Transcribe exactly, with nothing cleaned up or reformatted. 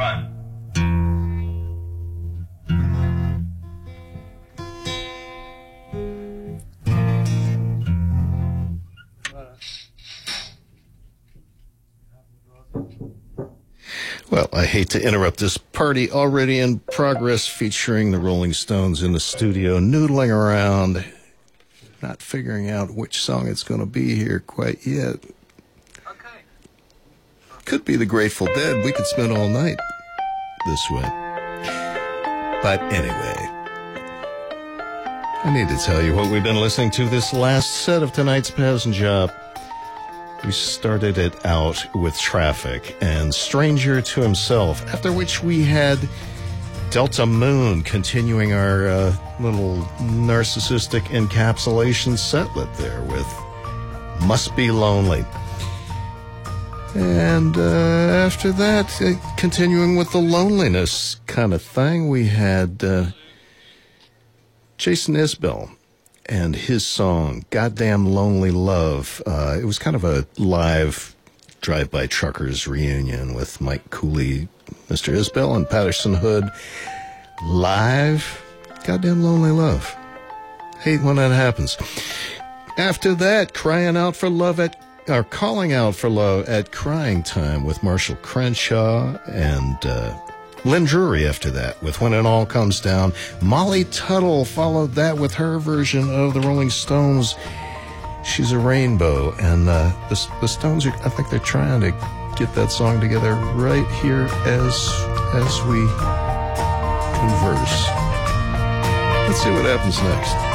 run. Well, I hate to interrupt this party already in progress featuring the Rolling Stones in the studio, noodling around, not figuring out which song it's going to be here quite yet. Okay. Could be the Grateful Dead. We could spend all night this way. But anyway, I need to tell you what we've been listening to this last set of tonight's Passenger. We started it out with Traffic and Stranger to Himself, after which we had Delta Moon continuing our uh, little narcissistic encapsulation setlet there with Must Be Lonely. And uh, after that, uh, continuing with the loneliness kind of thing, we had uh, Jason Isbell and his song, Goddamn Lonely Love. Uh, it was kind of a live Drive-By Truckers reunion with Mike Cooley, Mister Isbell, and Patterson Hood. Live, Goddamn Lonely Love. Hate when that happens. After that, Crying Out for Love at, or Calling Out for Love at Crying Time with Marshall Crenshaw, and uh, Lynn Drury after that with When It All Comes Down. Molly Tuttle followed that with her version of the Rolling Stones' She's a Rainbow. And uh, the, the Stones, are, I think they're trying to get that song together right here as, as we converse. Let's see what happens next.